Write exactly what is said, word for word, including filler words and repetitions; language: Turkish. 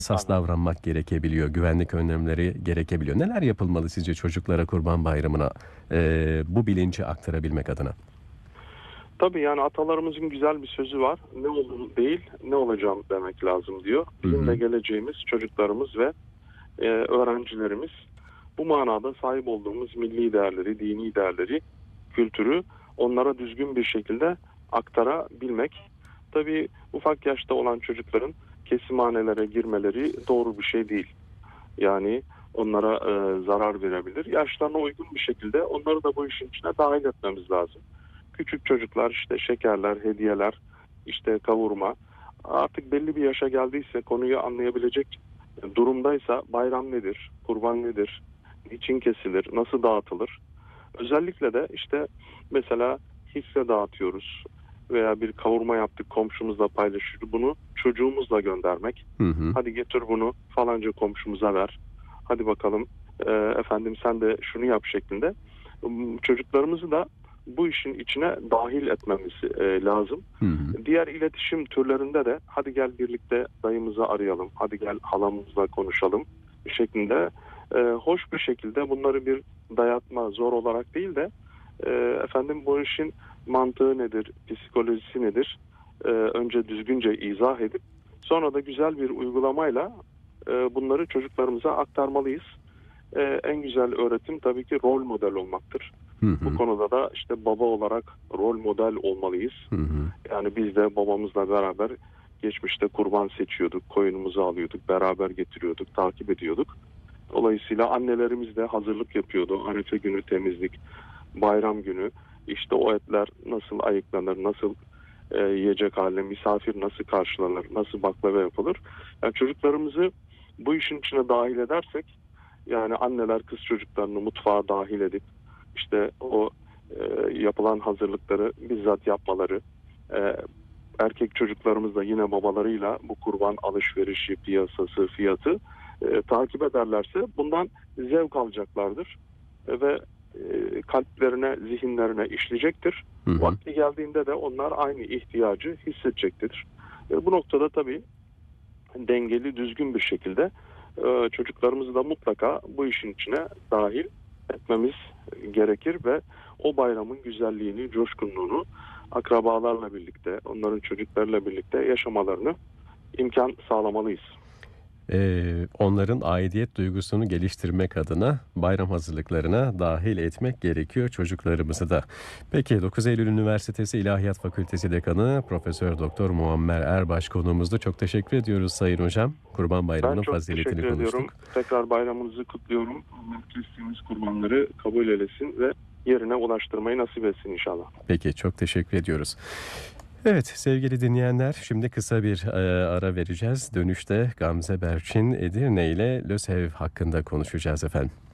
hassas Anladım. davranmak gerekebiliyor, güvenlik önlemleri gerekebiliyor. Neler yapılmalı sizce çocuklara Kurban Bayramı'na eee, bu bilinci aktarabilmek adına? Tabii yani atalarımızın güzel bir sözü var. Ne olur değil, ne olacağım demek lazım diyor. Hı Bizim de hı. geleceğimiz çocuklarımız ve e, öğrencilerimiz bu manada sahip olduğumuz milli değerleri, dini değerleri, kültürü onlara düzgün bir şekilde aktarabilmek. Tabii ufak yaşta olan çocukların kesimhanelere girmeleri doğru bir şey değil. Yani onlara e, zarar verebilir. Yaşlarına uygun bir şekilde onları da bu işin içine dahil etmemiz lazım. Küçük çocuklar işte şekerler, hediyeler, işte kavurma. Artık belli bir yaşa geldiyse konuyu anlayabilecek durumdaysa bayram nedir, kurban nedir, niçin kesilir, nasıl dağıtılır? Özellikle de işte mesela hisse dağıtıyoruz veya bir kavurma yaptık komşumuzla paylaşıyoruz. Bunu çocuğumuzla göndermek. Hı hı. Hadi getir bunu falanca komşumuza ver. Hadi bakalım e, efendim sen de şunu yap şeklinde. Um, Çocuklarımızı da bu işin içine dahil etmemiz e, lazım. Hı hı. Diğer iletişim türlerinde de hadi gel birlikte dayımızı arayalım, hadi gel halamızla konuşalım şeklinde e, hoş bir şekilde bunları bir dayatma zor olarak değil de e, efendim bu işin mantığı nedir, psikolojisi nedir? E, önce düzgünce izah edip sonra da güzel bir uygulamayla e, bunları çocuklarımıza aktarmalıyız. E, en güzel öğretim tabii ki rol model olmaktır. Hı Bu hı. konuda da işte baba olarak rol model olmalıyız. Hı hı. Yani biz de babamızla beraber geçmişte kurban seçiyorduk, koyunumuzu alıyorduk, beraber getiriyorduk, takip ediyorduk. Dolayısıyla annelerimiz de hazırlık yapıyordu. Arefe günü temizlik, bayram günü işte o etler nasıl ayıklanır, nasıl e, yiyecek haline, misafir nasıl karşılanır, nasıl baklava yapılır. Yani çocuklarımızı bu işin içine dahil edersek yani anneler kız çocuklarını mutfağa dahil edip işte o e, yapılan hazırlıkları bizzat yapmaları, e, erkek çocuklarımız da yine babalarıyla bu kurban alışverişi, piyasası, fiyatı e, takip ederlerse bundan zevk alacaklardır. E, ve e, kalplerine, zihinlerine işleyecektir. Hı hı. Vakti geldiğinde de onlar aynı ihtiyacı hissedecektir. E, bu noktada tabii dengeli, düzgün bir şekilde e, çocuklarımızı da mutlaka bu işin içine dahil etmemiz gerekir ve o bayramın güzelliğini, coşkunluğunu akrabalarla birlikte, onların çocuklarıyla birlikte yaşamalarını imkan sağlamalıyız. Eee, onların aidiyet duygusunu geliştirmek adına bayram hazırlıklarına dahil etmek gerekiyor çocuklarımızı da. Peki dokuz Eylül Üniversitesi İlahiyat Fakültesi Dekanı Profesör Doktor Muammer Erbaş konuğumuzdu. Çok teşekkür ediyoruz Sayın Hocam. Kurban Ben Bayramı'nın çok faziletini teşekkür ediyorum. konuştuk. Tekrar bayramınızı kutluyorum. Allah kestiğimiz kurbanları kabul eylesin ve yerine ulaştırmayı nasip etsin inşallah. Peki çok teşekkür ediyoruz. Evet sevgili dinleyenler şimdi kısa bir e, ara vereceğiz. Dönüşte Gamze Berçin Edirne ile LÖSEV hakkında konuşacağız efendim.